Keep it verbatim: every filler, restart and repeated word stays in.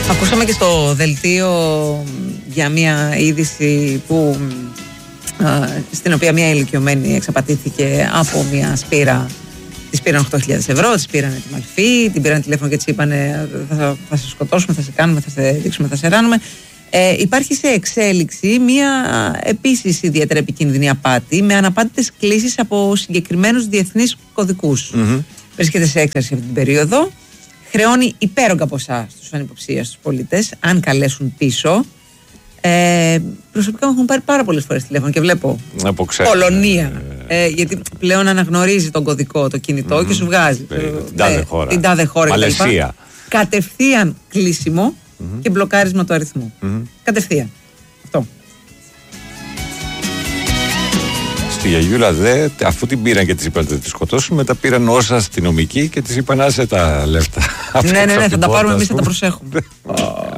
Ακούσαμε και στο δελτίο για μια είδηση που, α, στην οποία μια ηλικιωμένη εξαπατήθηκε από μια σπήρα. Της πήραν οκτώ χιλιάδες ευρώ, της πήραν τη μαλφή, την πήραν τηλέφωνο και της είπανε θα, θα σε σκοτώσουμε, θα σε κάνουμε, θα σε δείξουμε, θα σε ράνουμε. Ε, υπάρχει σε εξέλιξη μια επίσης ιδιαίτερα επικίνδυνη απάτη με αναπάντητες κλήσεις από συγκεκριμένους διεθνείς κωδικούς. Mm-hmm. Βρίσκεται σε έξαρση αυτή την περίοδο. Χρεώνει υπέρογκα ποσά στους ανυποψίαστους πολίτες, αν καλέσουν πίσω. Ε, προσωπικά μου έχουν πάρει πάρα πολλές φορές τηλέφωνο και βλέπω Πολωνία. Ε, γιατί πλέον αναγνωρίζει τον κωδικό το κινητό mm-hmm. και σου βγάζει ε, την τάδε ε, χώρα. Την τάδε χώρα Μαλαισία. Κατευθείαν κλείσιμο mm-hmm. και μπλοκάρισμα του αριθμού. Mm-hmm. Κατευθείαν. Αυτό. Στη Γιαγιούλα δε, αφού την πήραν και της είπαν ότι τη σκοτώσουν, μετά πήραν όσα αστυνομικοί και της είπαν άσε τα λεφτά. Ναι, ναι, ναι, θα τα πάρουμε εμείς, θα τα προσέχουμε.